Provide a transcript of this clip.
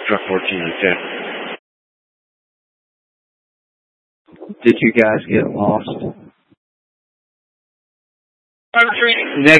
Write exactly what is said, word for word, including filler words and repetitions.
Truck fourteen, okay. Did you guys get lost? Negative.